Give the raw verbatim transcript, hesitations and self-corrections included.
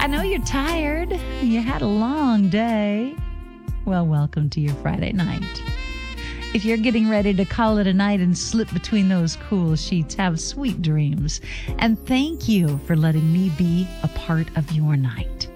I know you're tired. You had a long day. Well, welcome to your Friday night. If you're getting ready to call it a night and slip between those cool sheets, have sweet dreams. And thank you for letting me be a part of your night.